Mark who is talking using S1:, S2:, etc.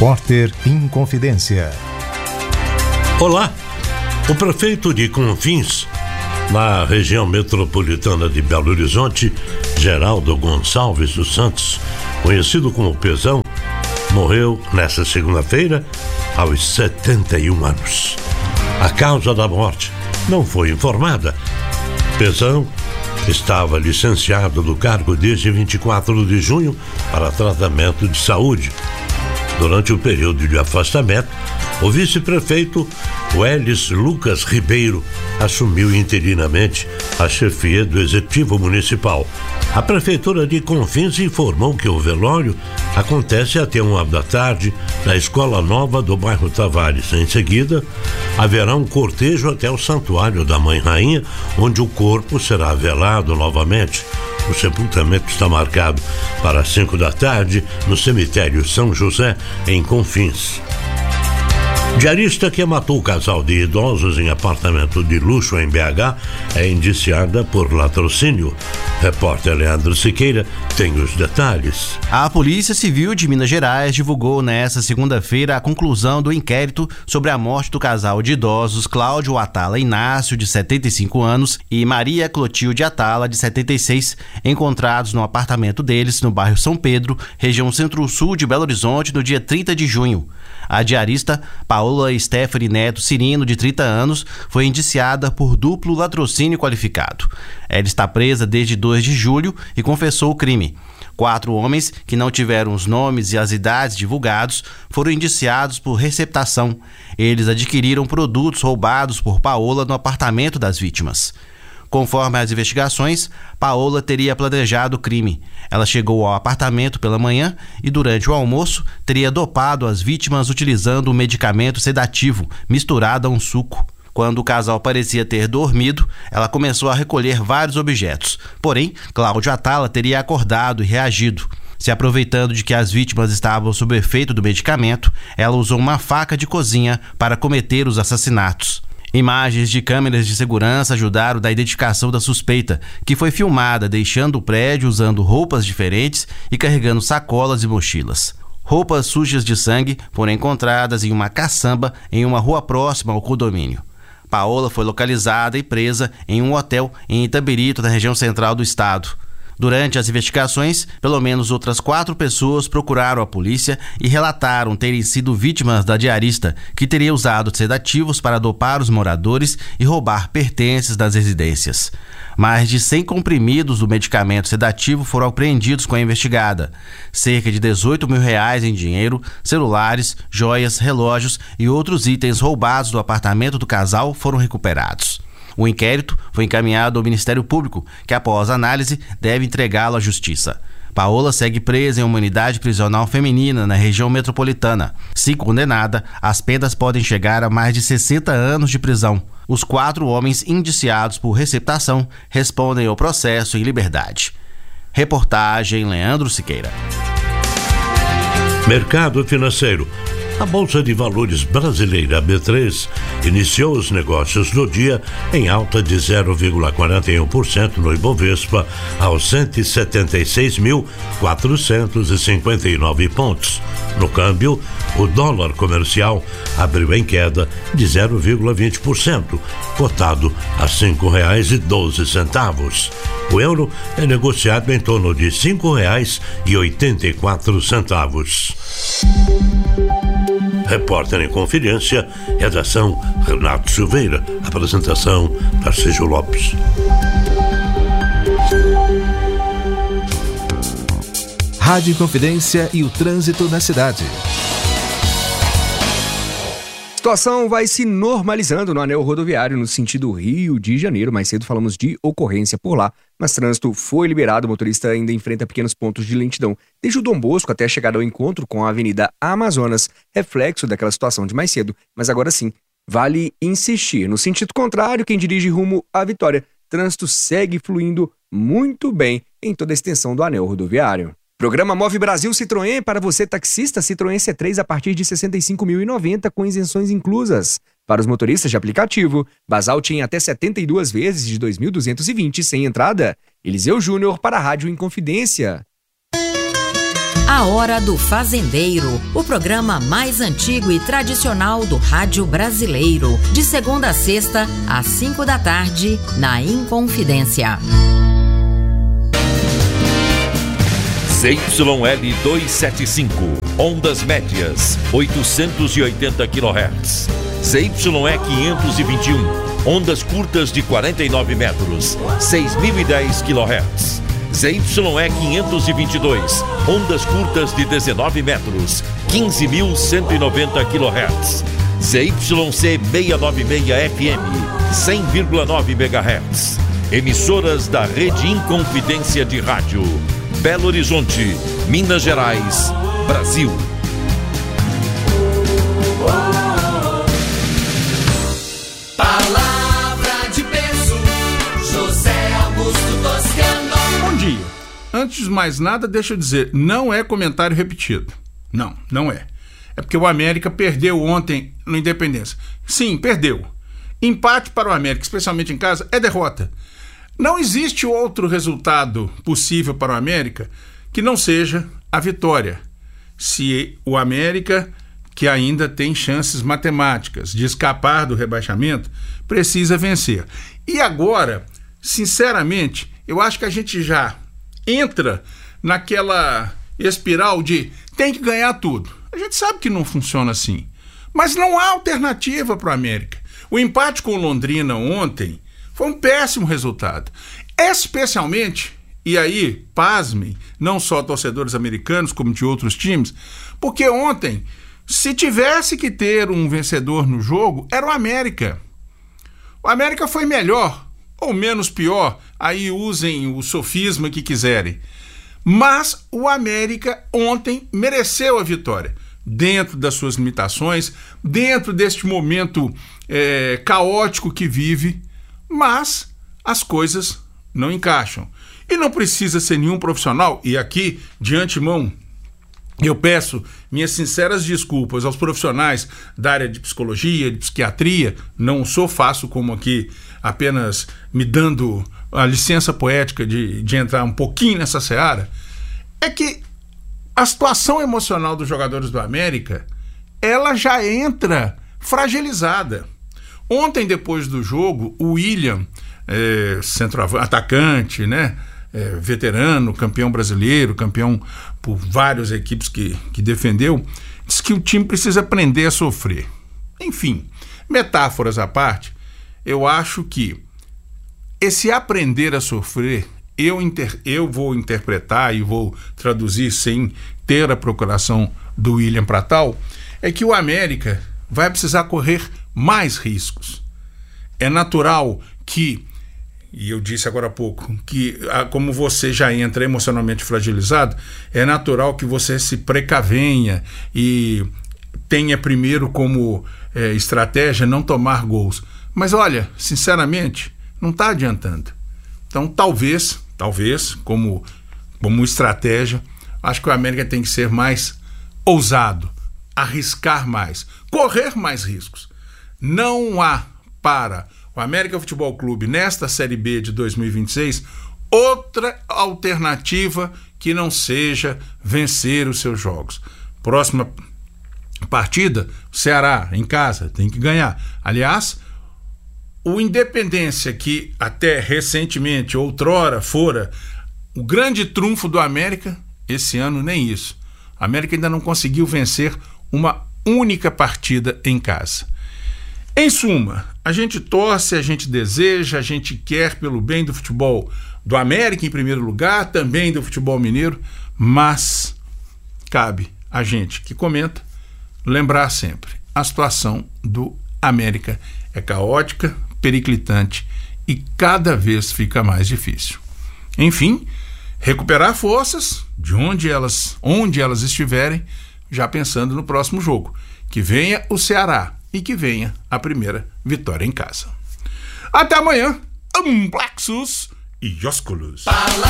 S1: Repórter Inconfidência.
S2: Olá, o prefeito de Confins, na região metropolitana de Belo Horizonte, Geraldo Gonçalves dos Santos, conhecido como Pezão, morreu nesta segunda-feira aos 71 anos. A causa da morte não foi informada. Pezão estava licenciado do cargo desde 24 de junho para tratamento de saúde. Durante o período de afastamento, o vice-prefeito Welles Lucas Ribeiro assumiu interinamente a chefia do Executivo Municipal. A Prefeitura de Confins informou que o velório acontece até 1h da tarde na Escola Nova do bairro Tavares. Em seguida, haverá um cortejo até o Santuário da Mãe Rainha, onde o corpo será velado novamente. O sepultamento está marcado para 5 da tarde no cemitério São José, em Confins. Diarista que matou o casal de idosos em apartamento de luxo em BH é indiciada por latrocínio. Repórter Leandro Siqueira tem os detalhes.
S3: A Polícia Civil de Minas Gerais divulgou nesta segunda-feira a conclusão do inquérito sobre a morte do casal de idosos Cláudio Atala Inácio, de 75 anos, e Maria Clotilde Atala, de 76, encontrados no apartamento deles no bairro São Pedro, região centro-sul de Belo Horizonte, no dia 30 de junho. A diarista Paola Stephanie Neto Cirino, de 30 anos, foi indiciada por duplo latrocínio qualificado. Ela está presa desde 2 de julho e confessou o crime. 4 homens, que não tiveram os nomes e as idades divulgados, foram indiciados por receptação. Eles adquiriram produtos roubados por Paola no apartamento das vítimas. Conforme as investigações, Paola teria planejado o crime. Ela chegou ao apartamento pela manhã e, durante o almoço, teria dopado as vítimas utilizando um medicamento sedativo misturado a um suco. Quando o casal parecia ter dormido, ela começou a recolher vários objetos. Porém, Cláudio Atala teria acordado e reagido. Se aproveitando de que as vítimas estavam sob o efeito do medicamento, ela usou uma faca de cozinha para cometer os assassinatos. Imagens de câmeras de segurança ajudaram na identificação da suspeita, que foi filmada deixando o prédio usando roupas diferentes e carregando sacolas e mochilas. Roupas sujas de sangue foram encontradas em uma caçamba em uma rua próxima ao condomínio. Paola foi localizada e presa em um hotel em Itabirito, na região central do estado. Durante as investigações, pelo menos outras 4 pessoas procuraram a polícia e relataram terem sido vítimas da diarista, que teria usado sedativos para dopar os moradores e roubar pertences das residências. Mais de 100 comprimidos do medicamento sedativo foram apreendidos com a investigada. Cerca de R$18 mil em dinheiro, celulares, joias, relógios e outros itens roubados do apartamento do casal foram recuperados. O inquérito foi encaminhado ao Ministério Público, que, após análise, deve entregá-lo à Justiça. Paola segue presa em uma unidade prisional feminina na região metropolitana. Se condenada, as penas podem chegar a mais de 60 anos de prisão. Os 4 homens indiciados por receptação respondem ao processo em liberdade. Reportagem Leandro Siqueira.
S2: Mercado financeiro. A Bolsa de Valores brasileira B3 iniciou os negócios do dia em alta de 0,41% no Ibovespa aos 176.459 pontos. No câmbio, o dólar comercial abriu em queda de 0,20%, cotado a R$ 5,12. O euro é negociado em torno de R$ 5,84. Repórter em Confidência, redação Renato Silveira, apresentação Tarcísio Lopes.
S1: Rádio Inconfidência e o trânsito na cidade.
S4: A situação vai se normalizando no anel rodoviário no sentido Rio de Janeiro. Mais cedo falamos de ocorrência por lá, mas trânsito foi liberado. O motorista ainda enfrenta pequenos pontos de lentidão desde o Dom Bosco até chegar ao encontro com a Avenida Amazonas, reflexo daquela situação de mais cedo. Mas agora sim, vale insistir. No sentido contrário, quem dirige rumo à Vitória, trânsito segue fluindo muito bem em toda a extensão do anel rodoviário. Programa Move Brasil Citroën para você taxista. Citroën C3 a partir de R$ 65.090 com isenções inclusas. Para os motoristas de aplicativo, Basalt em até 72 vezes de 2.220 sem entrada. Eliseu Júnior para a Rádio Inconfidência.
S5: A Hora do Fazendeiro, o programa mais antigo e tradicional do rádio brasileiro, de segunda a sexta, às 5 da tarde, na Inconfidência.
S6: ZYL 275, ondas médias, 880 kHz. ZYE 521, ondas curtas de 49 metros, 6.010 kHz. ZYE 522, ondas curtas de 19 metros, 15.190 kHz. ZYC 696 FM, 100,9 MHz. Emissoras da Rede Inconfidência de Rádio. Belo Horizonte, Minas Gerais, Brasil.
S7: Palavra de peso, José Augusto Toscano.
S8: Bom dia. Antes de mais nada, deixa eu dizer, não é comentário repetido. Não é. É porque o América perdeu ontem no Independência. Sim, perdeu. Empate para o América, especialmente em casa, é derrota. Não existe outro resultado possível para o América que não seja a vitória. Se o América, que ainda tem chances matemáticas de escapar do rebaixamento, precisa vencer. E agora, sinceramente, eu acho que a gente já entra naquela espiral de tem que ganhar tudo. A gente sabe que não funciona assim. Mas não há alternativa para o América. O empate com o Londrina ontem foi um péssimo resultado. Especialmente, e aí, pasmem, não só torcedores americanos, como de outros times, porque ontem, se tivesse que ter um vencedor no jogo, era o América. O América foi melhor, ou menos pior, aí usem o sofisma que quiserem. Mas o América ontem mereceu a vitória, dentro das suas limitações, dentro deste momento caótico que vive, mas as coisas não encaixam. E não precisa ser nenhum profissional, e aqui, de antemão, eu peço minhas sinceras desculpas aos profissionais da área de psicologia, de psiquiatria, não sou fácil como aqui, apenas me dando a licença poética de entrar um pouquinho nessa seara, é que a situação emocional dos jogadores do América, ela já entra fragilizada. Ontem, depois do jogo, o William, atacante, né? Veterano, campeão brasileiro, campeão por várias equipes que defendeu, disse que o time precisa aprender a sofrer. Enfim, metáforas à parte, eu acho que esse aprender a sofrer, eu vou interpretar e vou traduzir sem ter a procuração do William para tal, é que o América vai precisar correr mais riscos. É natural que, e eu disse agora há pouco, que como você já entra emocionalmente fragilizado, é natural que você se precavenha e tenha primeiro como estratégia não tomar gols. Mas olha, sinceramente, não está adiantando. Então talvez, como estratégia, acho que o América tem que ser mais ousado, arriscar mais, correr mais riscos. Não há para o América Futebol Clube nesta Série B de 2026 outra alternativa que não seja vencer os seus jogos. Próxima partida, o Ceará em casa tem que ganhar. Aliás, o Independência, que até recentemente, outrora, fora o grande trunfo do América, esse ano nem isso. A América ainda não conseguiu vencer uma única partida em casa. Em suma, a gente torce, a gente deseja, a gente quer pelo bem do futebol do América em primeiro lugar, também do futebol mineiro, mas cabe a gente que comenta lembrar sempre, a situação do América é caótica, periclitante e cada vez fica mais difícil. Enfim, recuperar forças de onde elas estiverem, já pensando no próximo jogo, que venha o Ceará e que venha a primeira vitória em casa. Até amanhã, Amplexus e Iósculos.